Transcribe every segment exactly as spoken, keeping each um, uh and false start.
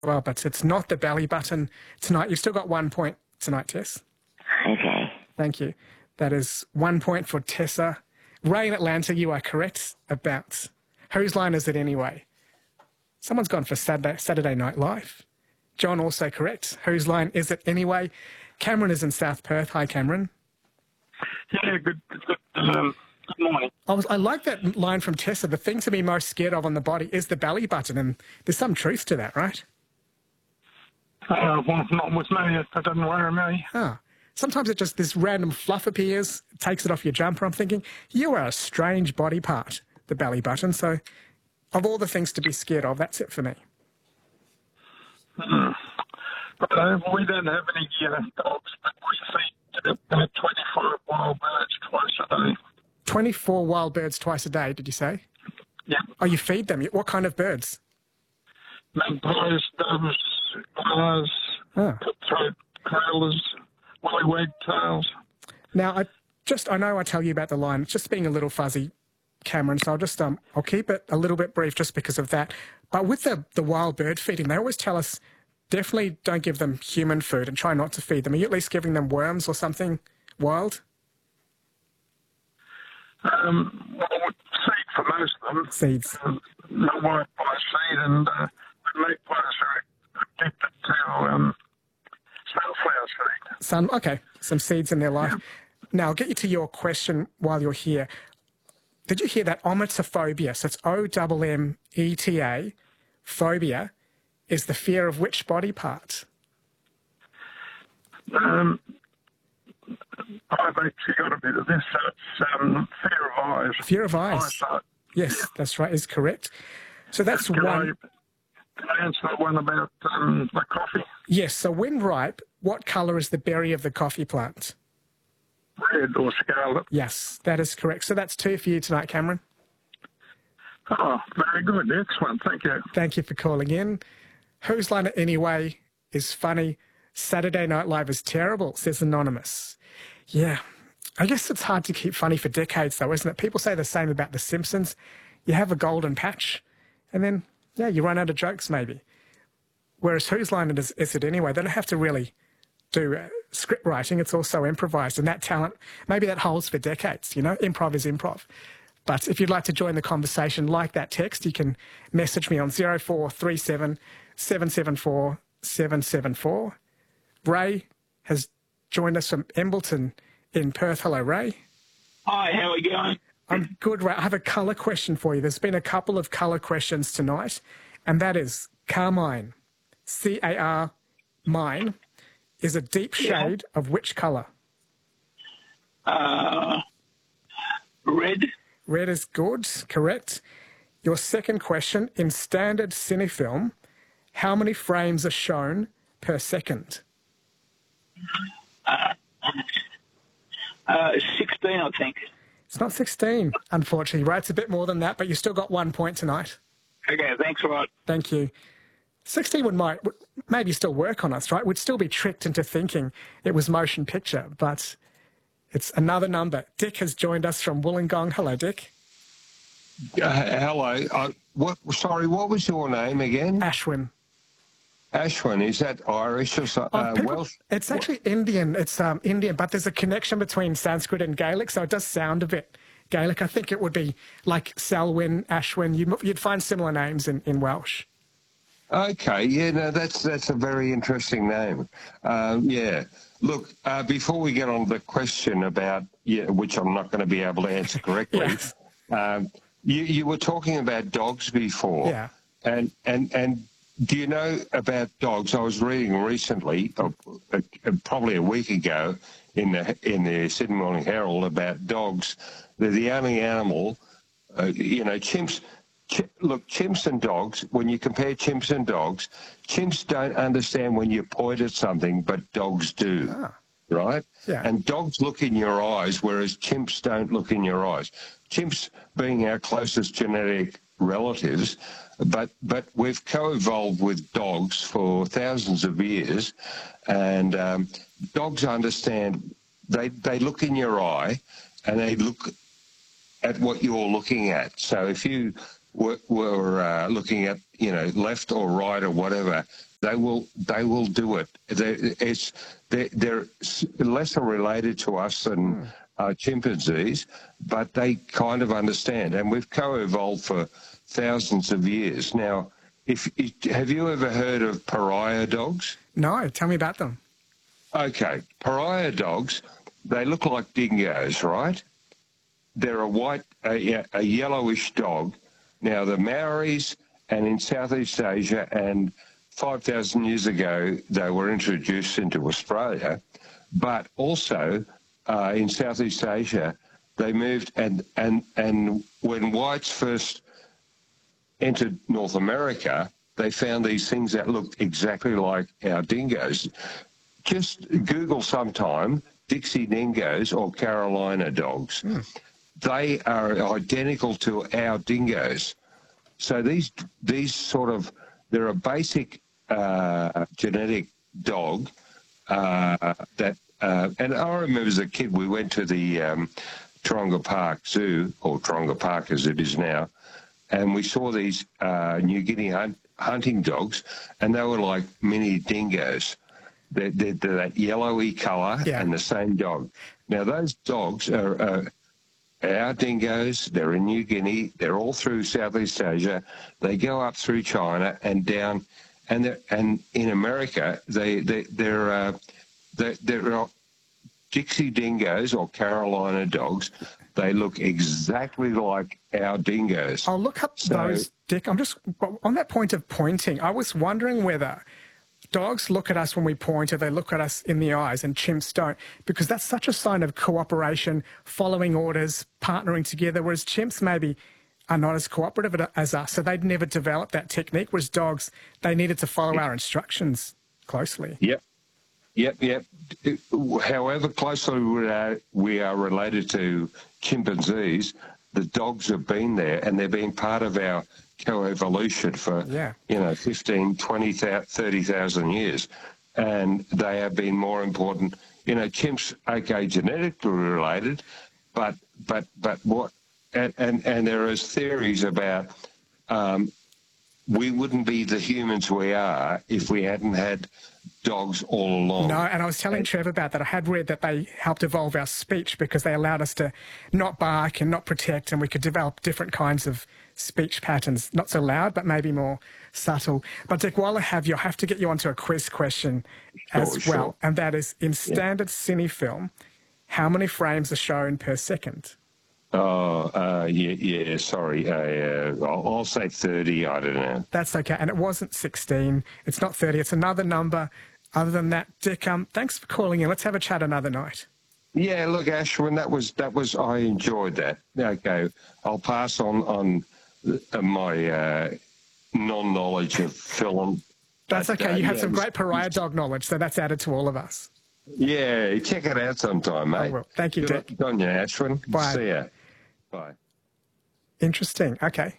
well, but it's not the belly button tonight. You've still got one point tonight, Tess. Okay. Thank you. That is one point for Tessa. Ray in Atlanta, you are correct about whose line is it anyway? Someone's gone for Saturday, Saturday Night Live. John also correct. Whose line is it anyway? Cameron is in South Perth. Hi, Cameron. Yeah, good, good, um, good morning. I, was, I like that line from Tessa. The thing to be most scared of on the body is the belly button, and there's some truth to that, right? Uh, well, not with me. It doesn't worry me. Ah. Sometimes it just, this random fluff appears, takes it off your jumper. I'm thinking, you are a strange body part, the belly button. So of all the things to be scared of, that's it for me. Hmm. But uh, we don't have any uh, dogs, but we feed about twenty-four wild birds twice a day. twenty-four wild birds twice a day, did you say? Yeah. Oh, you feed them? What kind of birds? Magpies, doves, glass, Ah. cutthroat, curlers, woolly wagtails. Now, I just, I know I tell you about the line. It's just being a little fuzzy, Cameron, so I'll just, um, I'll keep it a little bit brief just because of that. But with the, the wild bird feeding, they always tell us definitely don't give them human food and try not to feed them. Are you at least giving them worms or something wild? Um, well, seed for most of them. Seeds. Um, no white pie seed, and uh, the magpies are addicted to um, sunflower seed. Some, okay, some seeds in their life. Yeah. Now, I'll get you to your question while you're here. Did you hear that ometophobia? So it's O M M E T A, phobia, is the fear of which body part? Um, I've actually got a bit of this. So it's um, fear of eyes. Fear of eyes. Eyesight. Yes, that's right, is correct. So that's Can I, one. can I answer the one about um, the coffee? Yes, so when ripe, what colour is the berry of the coffee plant? Red or scarlet. Yes, that is correct. So that's two for you tonight, Cameron. Oh, very good. Excellent. Thank you. Thank you for calling in. Whose line it anyway is funny. Saturday Night Live is terrible, says Anonymous. Yeah, I guess it's hard to keep funny for decades though, isn't it? People say the same about The Simpsons. You have a golden patch and then, yeah, you run out of jokes maybe. Whereas whose line is, is it anyway? They don't have to really do uh, script writing. It's also improvised, and that talent, maybe that holds for decades, you know? Improv is improv. But if you'd like to join the conversation, like that text, you can message me on zero four three seven, seven seven four, seven seven four. Ray has joined us from Embleton in Perth. Hello, Ray. Hi, how are we going? I'm good, Ray. I have a colour question for you. There's been a couple of colour questions tonight, and that is carmine, C A R, mine, is a deep shade yeah. of which colour? Uh, red. Red is good, correct. Your second question, in standard cinefilm, how many frames are shown per second? Uh, uh, sixteen, I think. It's not sixteen, unfortunately. Right, it's a bit more than that, but you still got one point tonight. Okay, thanks a lot. Thank you. sixteen would might would maybe still work on us, right? We'd still be tricked into thinking it was motion picture, but it's another number. Dick has joined us from Wollongong. Hello, Dick. Uh, hello. Uh, what? Sorry, what was your name again? Ashwin. Ashwin, is that Irish or so, uh, oh, people, Welsh? It's actually what? Indian. It's um, Indian, but there's a connection between Sanskrit and Gaelic, so it does sound a bit Gaelic. I think it would be like Selwyn, Ashwin. You'd, you'd find similar names in, in Welsh. Okay, yeah, no, that's that's a very interesting name. Um, yeah. Look, uh, before we get on to the question about, yeah, which I'm not going to be able to answer correctly, yes. um, you, you were talking about dogs before. Yeah. And, and, and do you know about dogs? I was reading recently, uh, uh, probably a week ago, in the, in the Sydney Morning Herald about dogs. They're the only animal, uh, you know, chimps... Ch- look, chimps and dogs, when you compare chimps and dogs, chimps don't understand when you point at something, but dogs do, ah. right? Yeah. And dogs look in your eyes, whereas chimps don't look in your eyes. Chimps being our closest genetic relatives, but, but we've co-evolved with dogs for thousands of years, and um, dogs understand, they, they look in your eye, and they look at what you're looking at. So if you were, were uh, looking at, you know, left or right or whatever, They will they will do it. They, it's they're, they're lesser related to us than mm. uh, chimpanzees, but they kind of understand, and we've co-evolved for thousands of years now. If, if have you ever heard of pariah dogs? No, tell me about them. Okay, pariah dogs, they look like dingoes, right? They're a white, a, a yellowish dog. Now, the Maoris and in Southeast Asia and five thousand years ago, they were introduced into Australia, but also uh, in Southeast Asia, they moved, and, and, and when whites first entered North America, they found these things that looked exactly like our dingoes. Just Google sometime Dixie dingoes or Carolina dogs. Mm. They are identical to our dingoes. So these these sort of, they're a basic uh, genetic dog uh, that, uh, and I remember as a kid we went to the um, Taronga Park Zoo, or Taronga Park as it is now, and we saw these uh, New Guinea hunt, hunting dogs, and they were like mini dingoes. They're, they're, they're that yellowy colour yeah. and the same dog. Now, those dogs are uh, our dingoes. They're in New Guinea. They're all through Southeast Asia. They go up through China and down, and they're, and in America, they, they, they're, uh, they're, they're Dixie dingoes or Carolina dogs. They look exactly like our dingoes. I'll look up so, those, Dick. I'm just, on that point of pointing, I was wondering whether dogs look at us when we point, or they look at us in the eyes, and chimps don't, because that's such a sign of cooperation, following orders, partnering together, whereas chimps maybe are not as cooperative as us, so they'd never developed that technique, whereas dogs, they needed to follow our instructions closely. Yep, yep, yep. However closely we are, we are related to chimpanzees, the dogs have been there, and they've been part of our coevolution for, yeah. you know, fifteen, twenty, thirty thousand years. And they have been more important. You know, chimps, okay, genetically related, but but but what, and, and, and there is theories about um, we wouldn't be the humans we are if we hadn't had dogs all along. No, and I was telling Trev about that. I had read that they helped evolve our speech because they allowed us to not bark and not protect, and we could develop different kinds of speech patterns, not so loud, but maybe more subtle. But Dick, while I have you, I have to get you onto a quiz question sure, as sure. well, and that is, in standard yeah. cine film, how many frames are shown per second? Oh, uh, yeah, yeah, sorry. Uh, uh, I'll, I'll say thirty, I don't know. That's okay, and it wasn't sixteen. It's not thirty, it's another number. Other than that, Dick, um, thanks for calling in. Let's have a chat another night. Yeah, look, Ashwin, that was, that was, I enjoyed that. Okay, I'll pass on, on my uh, non-knowledge of film. That's but, okay. uh, you have yeah, some was, great pariah dog knowledge, so that's added to all of us. Yeah, check it out sometime, mate. I will. Thank you, Good Dick. on you, Ashwin. Bye. See ya. Bye. Interesting. Okay.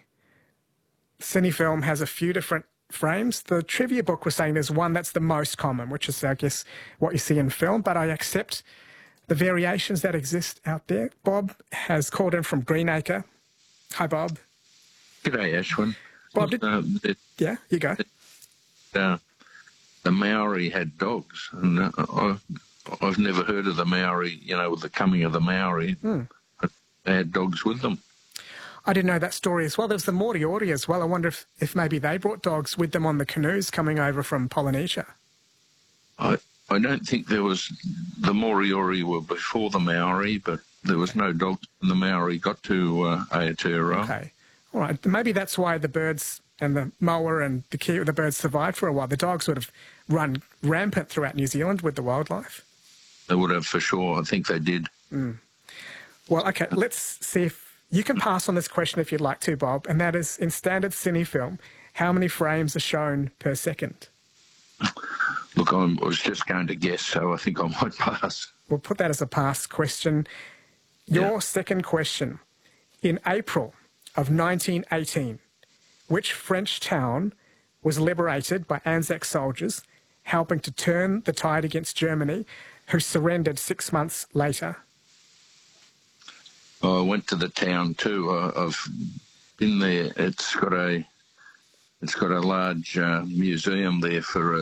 Cinefilm has a few different frames. The trivia book was saying there's one that's the most common, which is, I guess, what you see in film, but I accept the variations that exist out there. Bob has called in from Greenacre. Hi, Bob. G'day, Ashwin. Bob, did... uh, it, yeah, you go. It, uh, the Maori had dogs, and uh, I, I've never heard of the Maori, you know, with the coming of the Maori. Mm. But they had dogs with them. I didn't know that story as well. There's the Moriori as well. I wonder if, if maybe they brought dogs with them on the canoes coming over from Polynesia. I I don't think there was... The Moriori were before the Maori, but there was no dogs when the Maori got to uh, Aotearoa. Okay. All right. Maybe that's why the birds and the moa and the ki- the birds survived for a while. The dogs would have run rampant throughout New Zealand with the wildlife. They would have, for sure. I think they did. Mm. Well, okay, let's see if you can pass on this question if you'd like to, Bob, and that is, in standard cine film, how many frames are shown per second? Look, I'm, I was just going to guess, so I think I might pass. We'll put that as a pass question. Your Yeah. second question. In April of nineteen eighteen, which French town was liberated by Anzac soldiers, helping to turn the tide against Germany, who surrendered six months later? I went to the town too. Uh, I've been there. It's got a it's got a large uh, museum there for